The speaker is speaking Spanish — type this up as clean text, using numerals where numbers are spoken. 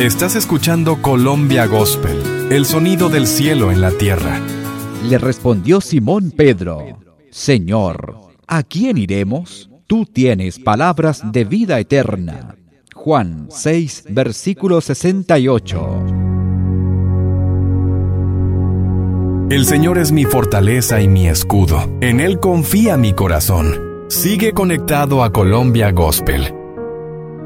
Estás escuchando Colombia Gospel, el sonido del cielo en la tierra. Le respondió Simón Pedro: Señor, ¿a quién iremos? Tú tienes palabras de vida eterna. Juan 6, versículo 68. El Señor es mi fortaleza y mi escudo. En Él confía mi corazón. Sigue conectado a Colombia Gospel.